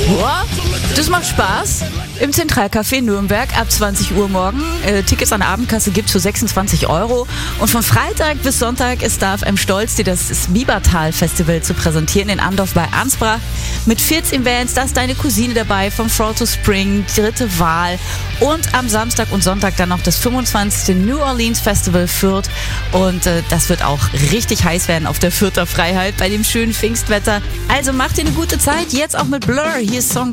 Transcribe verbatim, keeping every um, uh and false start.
Boah, das macht Spaß. Im Zentralcafé Nürnberg ab zwanzig Uhr morgen. Äh, Tickets an der Abendkasse gibt's für sechsundzwanzig Euro. Und von Freitag bis Sonntag ist Darf M stolz, dir das Biebertal-Festival zu präsentieren in Andorf bei Ansbach. Mit vierzehn Bands, da ist deine Cousine dabei, vom Fall to Spring, dritte Wahl. Und am Samstag und Sonntag dann noch das fünfundzwanzigste New Orleans Festival Fürth. Und äh, das wird auch richtig heiß werden auf der Fürther Freiheit bei dem schönen Pfingstwetter. Also mach dir eine gute Zeit, jetzt auch mit Blur. Hier ist Song